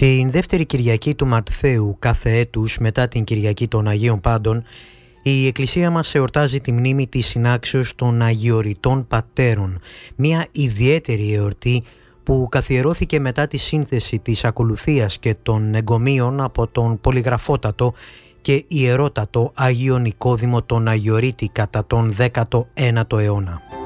Την δεύτερη Κυριακή του Μαρτθαίου κάθε έτους μετά την Κυριακή των Αγίων Πάντων, η Εκκλησία μας εορτάζει τη μνήμη της συνάξεως των Αγιοριτών Πατέρων, μια ιδιαίτερη εορτή που καθιερώθηκε μετά τη σύνθεση της ακολουθίας και των εγκομείων από τον πολυγραφότατο και ιερότατο Αγίο Νικόδημο τον Αγιορείτη κατά τον 19ο αιώνα.